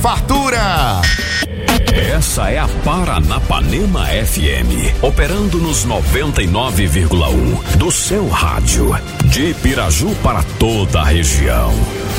Fartura! Essa é a Paranapanema FM, operando nos 99,1 do seu rádio, de Piraju para toda a região.